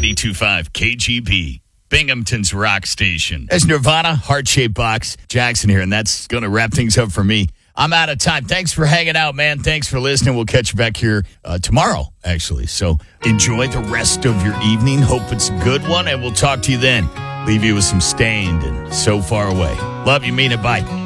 92.5 KGB, Binghamton's rock station. As Nirvana, Heart-Shaped Box, Jackson here, and that's going to wrap things up for me. I'm out of time. Thanks for hanging out, man. Thanks for listening. We'll catch you back here tomorrow, actually. So enjoy the rest of your evening. Hope it's a good one, and we'll talk to you then. Leave you with some Stained and So Far Away. Love you. Mean it. Bye.